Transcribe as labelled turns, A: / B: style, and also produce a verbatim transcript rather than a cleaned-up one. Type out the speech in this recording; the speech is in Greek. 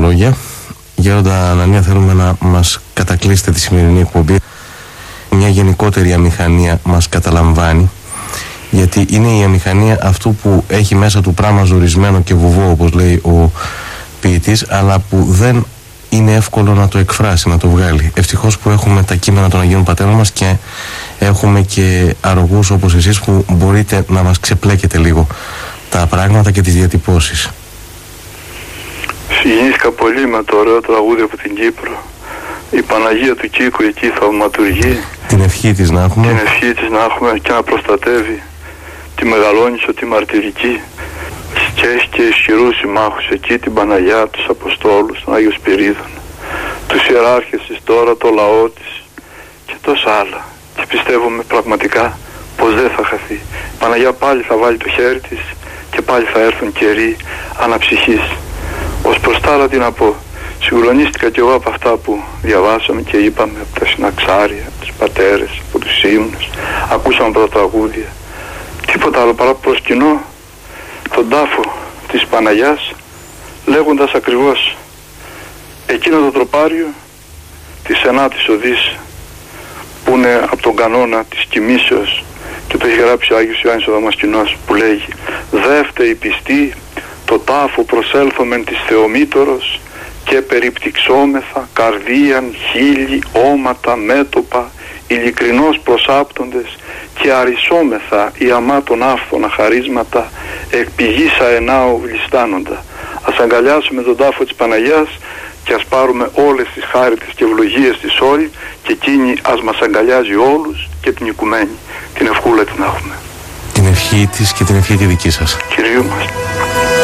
A: λόγια. Γέροντα Ανανία, θέλουμε να μας κατακλείσετε τη σημερινή εκπομπή. Μια γενικότερη αμηχανία μας καταλαμβάνει, γιατί είναι η αμηχανία αυτού που έχει μέσα του πράγμα ζορισμένο και βουβό, όπως λέει ο ποιητής, αλλά που δεν είναι εύκολο να το εκφράσει, να το βγάλει. Ευτυχώς που έχουμε τα κείμενα των Αγίων Πατέρων μας και έχουμε και αρρωγούς όπως εσείς που μπορείτε να μας ξεπλέκετε λίγο τα πράγματα και τις διατυπώσεις.
B: Συγκινήθηκα πολύ με το ωραίο τραγούδι από την Κύπρο. Η Παναγία του Κίκου εκεί θαυματουργεί.
A: Την ευχή της να έχουμε.
B: Την ευχή της να έχουμε και να προστατεύει τη Μεγαλόνισσο, τη Μαρτυρική. Και έχει και ισχυρούς συμμάχους εκεί, την Παναγιά, τους Αποστόλους, τον Άγιο Σπυρίδων, τους ιεράρχες της τώρα, το λαό της και τόσα άλλα. Και πιστεύουμε πραγματικά πως δεν θα χαθεί. Η Παναγιά πάλι θα βάλει το χέρι της και πάλι θα έρθουν καιροί αναψυχής. Ως προς τα άλλα τι να πω, συγκλονίστηκα κι εγώ από αυτά που διαβάσαμε και είπαμε από τα συναξάρια, από τους πατέρες, από τους ύμνους, ακούσαμε από τα τραγούδια. Τίποτα άλλο παρά προσκυνώ τον τάφο της Παναγιάς, λέγοντας ακριβώς εκείνο το τροπάριο της ενάτης οδής που είναι από τον κανόνα της κοιμήσεως και το έχει γράψει ο Άγιος Ιωάννης ο Δαμασκηνός, που λέγει «Δεύτε η πιστή το τάφο προσέλθομεν της Θεομήτωρος και περιπτυξόμεθα καρδίαν, χείλη, όματα, μέτωπα, ειλικρινώς προσάπτοντες και αρισόμεθα η αμά των άφθονα χαρίσματα εκ πηγής αενάου βλιστάνοντα». Ας αγκαλιάσουμε τον τάφο της Παναγιάς και ας πάρουμε όλες τις χάριτες και ευλογίες της όλη και εκείνη ας μας αγκαλιάζει όλους και την οικουμένη. Την ευχούλα την έχουμε.
A: Την ευχή της και την ευχή τη δική σας.
B: Κυρίου μας.